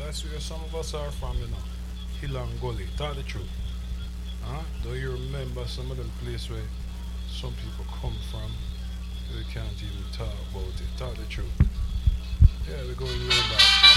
That's where some of us are from, you know. Hill and Gully. Tell the truth. Huh? Do you remember some of them places where some people come from? We can't even talk about it. Tell the truth. Yeah, we're going way back.